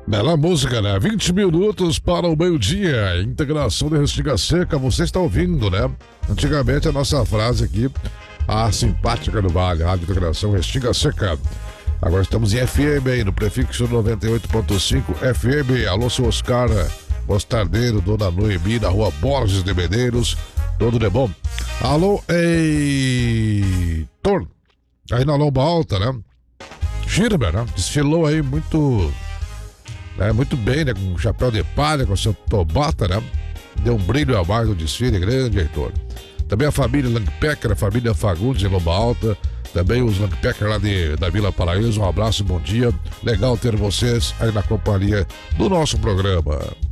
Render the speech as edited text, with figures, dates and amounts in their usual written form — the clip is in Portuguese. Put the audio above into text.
Bela música, né? 20 minutos para o meio-dia. Integração de Restinga Seca, você está ouvindo, né? Antigamente a nossa frase aqui, a simpática do Vale, Rádio Integração Restinga Seca. Agora estamos em FM aí, no prefixo 98.5 FM. Alô, seu Oscar Mostardeiro, Dona Noemi, na rua Borges de Medeiros. Tudo de bom? Alô, Heitor. Aí na Lomba Alta, né? Schirmer, né? Desfilou aí muito bem, né? Com um chapéu de palha, com seu tobata, né? Deu um brilho a mais no desfile, grande, Heitor. Também a família Langpecker, a família Fagundes em Lomba Alta. Também os Langpecker lá da Vila Paraíso. Um abraço, bom dia. Legal ter vocês aí na companhia do nosso programa.